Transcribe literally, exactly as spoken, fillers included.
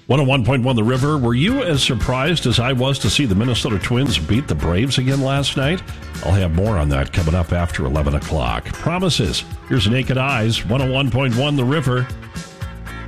one oh one point one The River. Were you as surprised as I was to see the Minnesota Twins beat the Braves again last night? I'll have more on that coming up after eleven o'clock. Promises. Here's Naked Eyes, one oh one point one The River.